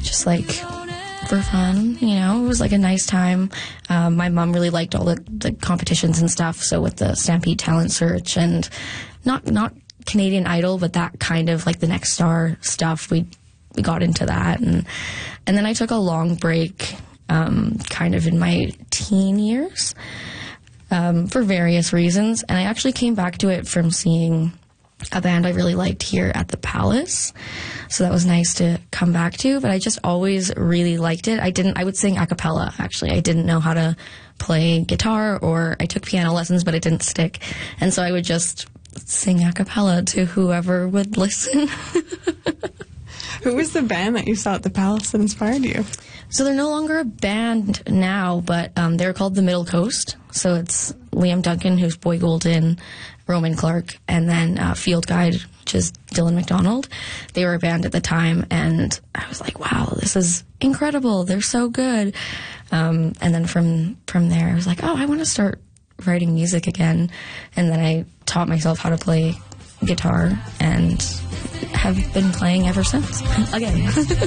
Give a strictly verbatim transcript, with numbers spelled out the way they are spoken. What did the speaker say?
just like for fun, you know. It was like a nice time. Um, my mom really liked all the, the competitions and stuff, so with the Stampede Talent Search and not not Canadian Idol, but that kind of like the Next Star stuff, we we got into that. And and then I took a long break um, kind of in my teen years um, for various reasons, and I actually came back to it from seeing a band I really liked here at the Palace. So that was nice to come back to, but I just always really liked it. I didn't, I would sing a cappella, actually. I didn't know how to play guitar, or I took piano lessons, but it didn't stick. And so I would just sing a cappella to whoever would listen. Who was the band that you saw at the Palace that inspired you? So they're no longer a band now, but um, they're called the Middle Coast. So it's Liam Duncan, who's Boy Golden, Roman Clark, and then uh, Field Guide, which is Dylan McDonald. They were a band at the time, and I was like, wow, this is incredible. They're so good. Um, and then from, from there, I was like, oh, I want to start writing music again. And then I taught myself how to play guitar and have been playing ever since. Again.